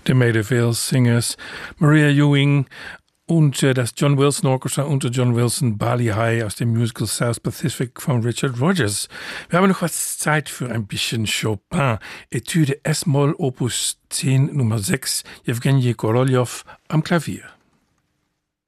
The Maidavale Singers, Maria Ewing und das John Wilson Orchestra unter John Wilson, Bali High aus dem Musical South Pacific von Richard Rodgers. Wir haben noch was Zeit für ein bisschen Chopin. Etüde S-Moll Opus 10 Nummer 6, Jewgeni Korolev am Klavier.